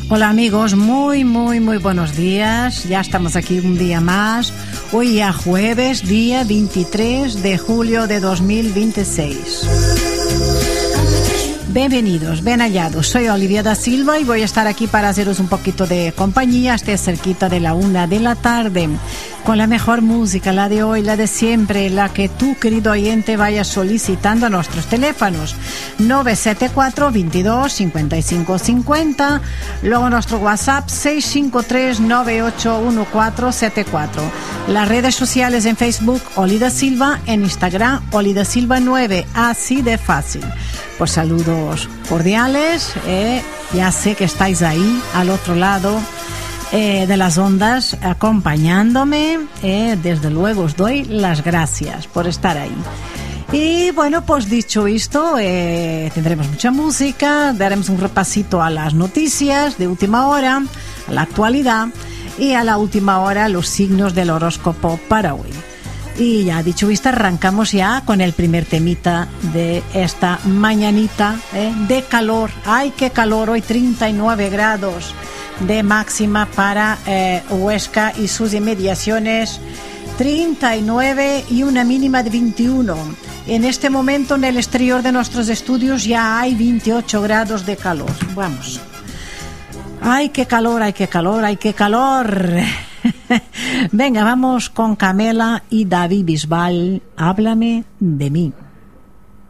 Hola amigos, muy buenos días. Ya estamos aquí un día más. Hoy ya jueves, día 23 de julio de 2026. Bienvenidos, bien hallados. Soy Olivia da Silva y voy a estar aquí para haceros un poquito de compañía hasta cerquita de la 1 de la tarde, con la mejor música, la de hoy, la de siempre, la que tú, querido oyente, vayas solicitando a nuestros teléfonos 974 22 55 50, luego nuestro WhatsApp 653 981474, las redes sociales en Facebook Oli da Silva, en Instagram Oli da Silva 9, así de fácil. Pues saludos cordiales, ya sé que estáis ahí al otro lado de las ondas acompañándome, desde luego os doy las gracias por estar ahí. Y bueno, pues dicho esto, tendremos mucha música, daremos un repasito a las noticias de última hora, a la actualidad y a la última hora los signos del horóscopo para hoy. Y ya dicho esto, arrancamos ya con el primer temita de esta mañanita de calor. ¡Ay, qué calor! Hoy 39 grados de máxima para Huesca y sus inmediaciones, 39 y una mínima de 21. En este momento en el exterior de nuestros estudios ya hay 28 grados de calor. Vamos. ¡Ay, qué calor! ¡Ay, qué calor! ¡Ay, qué calor! Venga, vamos con Camela y David Bisbal. Háblame de mí.